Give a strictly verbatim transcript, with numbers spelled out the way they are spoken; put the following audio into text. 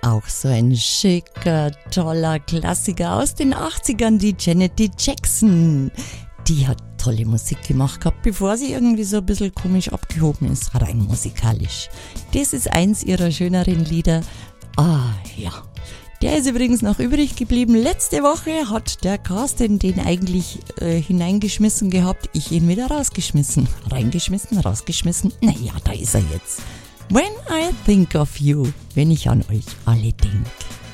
auch so ein schicker, toller Klassiker aus den achtzigern, die Janet D. Jackson. Die hat tolle Musik gemacht gehabt, bevor sie irgendwie so ein bisschen komisch abgehoben ist, rein musikalisch. Das ist eins ihrer schöneren Lieder. Ah, ja. Der ist übrigens noch übrig geblieben. Letzte Woche hat der Carsten den eigentlich äh, hineingeschmissen gehabt, ich ihn wieder rausgeschmissen. Reingeschmissen, rausgeschmissen. Naja, da ist er jetzt. When I think of you, wenn ich an euch alle denke.